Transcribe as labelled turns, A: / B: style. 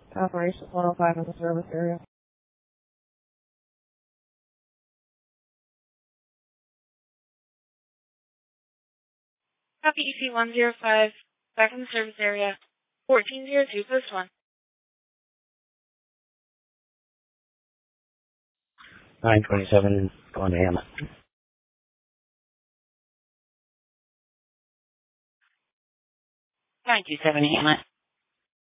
A: Operation 105 in the service area.
B: Copy EC 105, back in the service area. 1402, post 1.
C: 927, going to Hamlet.
B: 927 Hamlet.